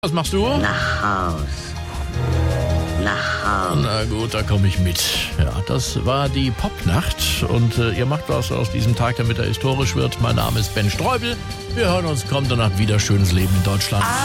Was machst du? Nach Haus. Nach Haus. Na gut, da komme ich mit. Ja, das war die Popnacht und ihr macht was aus diesem Tag, damit er historisch wird. Mein Name ist Ben Streubel. Wir hören uns kommende Nacht wieder. Schönes Leben in Deutschland.